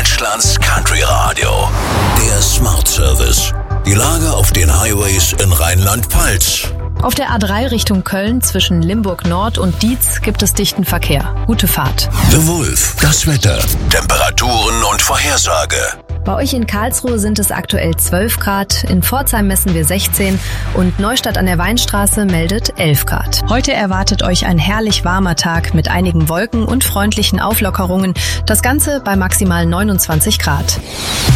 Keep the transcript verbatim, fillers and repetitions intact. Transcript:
Deutschlands Country Radio. Der Smart Service. Die Lage auf den Highways in Rheinland-Pfalz. Auf der A drei Richtung Köln zwischen Limburg Nord und Dietz gibt es dichten Verkehr. Gute Fahrt. The Wolf. Das Wetter, Temperaturen und Vorhersage. Bei euch in Karlsruhe sind es aktuell zwölf Grad, in Pforzheim messen wir sechzehn und Neustadt an der Weinstraße meldet elf Grad. Heute erwartet euch ein herrlich warmer Tag mit einigen Wolken und freundlichen Auflockerungen. Das Ganze bei maximal neunundzwanzig Grad.